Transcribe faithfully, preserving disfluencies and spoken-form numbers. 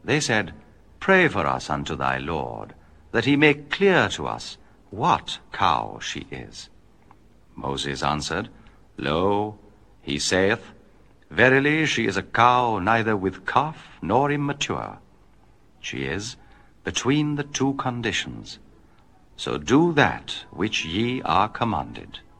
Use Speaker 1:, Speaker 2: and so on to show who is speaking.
Speaker 1: They said, Pray for us unto thy Lord, that he make clear to us what cow she is. Moses answered, Lo, he saith, Verily she is a cow neither with calf nor immature. She is between the two conditions. So do that which ye are commanded.